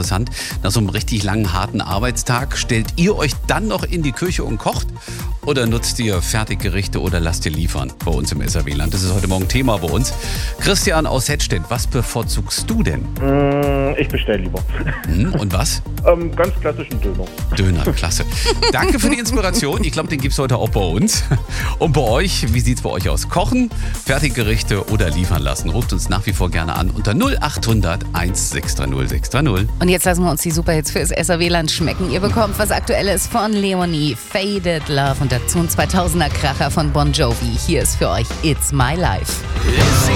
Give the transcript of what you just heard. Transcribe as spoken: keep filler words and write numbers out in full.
interessant. Nach so einem richtig langen, harten Arbeitstag, stellt ihr euch dann noch in die Küche und kocht? Oder nutzt ihr Fertiggerichte oder lasst ihr liefern bei uns im S R W-Land? Das ist heute Morgen Thema bei uns. Christian aus Hettstedt, was bevorzugst du denn? Ich bestelle lieber. Hm, und was? Ähm, ganz klassischen Döner. Döner, klasse. Danke für die Inspiration. Ich glaube, den gibt es heute auch bei uns. Und bei euch, wie sieht es bei euch aus? Kochen, Fertiggerichte oder liefern lassen? Ruft uns nach wie vor gerne an unter null acht hundert eins sechs drei null sechs drei null. Und jetzt lassen wir uns die Superhits fürs S R W-Land schmecken. Ihr bekommt was Aktuelles von Leonie, Faded Love und dazu ein zweitausender Kracher von Bon Jovi. Hier ist für euch It's My Life.